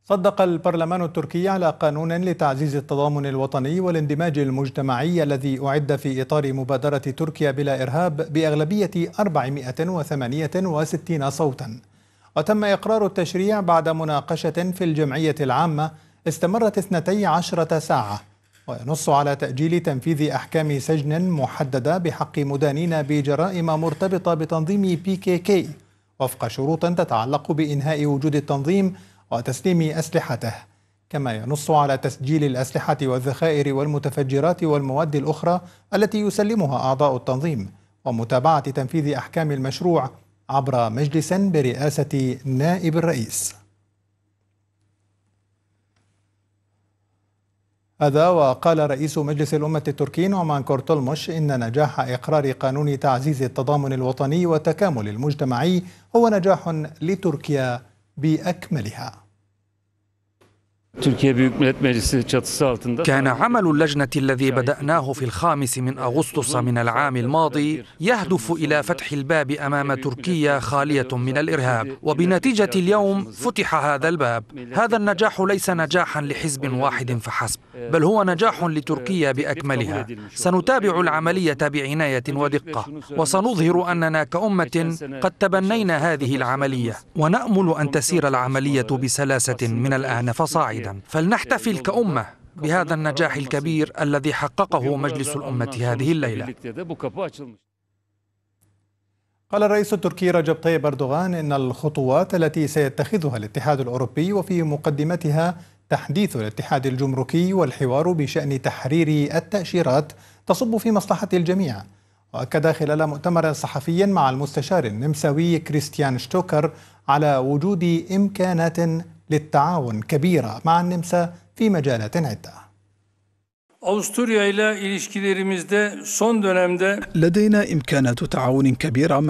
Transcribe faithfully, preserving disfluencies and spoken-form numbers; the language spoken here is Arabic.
صدق البرلمان التركي على قانون لتعزيز التضامن الوطني والاندماج المجتمعي الذي أعد في إطار مبادرة تركيا بلا إرهاب بأغلبية أربعمائة وثمانية وستين صوتا. وتم إقرار التشريع بعد مناقشة في الجمعية العامة استمرت اثنتي عشرة ساعة، وينص على تأجيل تنفيذ أحكام سجن محددة بحق مدانين بجرائم مرتبطة بتنظيم بي كي كي وفق شروط تتعلق بإنهاء وجود التنظيم وتسليم أسلحته، كما ينص على تسجيل الأسلحة والذخائر والمتفجرات والمواد الأخرى التي يسلمها أعضاء التنظيم، ومتابعة تنفيذ أحكام المشروع عبر مجلس برئاسة نائب الرئيس. هذا وقال رئيس مجلس الأمة التركي نعمان كورتولموش إن نجاح إقرار قانون تعزيز التضامن الوطني والتكامل المجتمعي هو نجاح لتركيا بأكملها. كان عمل اللجنة الذي بدأناه في الخامس من أغسطس من العام الماضي يهدف إلى فتح الباب أمام تركيا خالية من الإرهاب، وبنتيجة اليوم فتح هذا الباب. هذا النجاح ليس نجاحا لحزب واحد فحسب، بل هو نجاح لتركيا بأكملها. سنتابع العملية بعناية ودقة، وسنظهر أننا كأمة قد تبنينا هذه العملية، ونأمل أن تسير العملية بسلاسة من الآن فصاعدا. فلنحتفل كأمة بهذا النجاح الكبير الذي حققه مجلس الأمة هذه الليلة. قال الرئيس التركي رجب طيب أردوغان إن الخطوات التي سيتخذها الاتحاد الأوروبي وفي مقدمتها تحديث الاتحاد الجمركي والحوار بشأن تحرير التأشيرات تصب في مصلحة الجميع. وأكد خلال مؤتمر صحفي مع المستشار النمساوي كريستيان شتوكر على وجود إمكانات للتعاون كبيرة مع النمسا في مجالات عدة. لدينا إمكانات تعاون كبيرة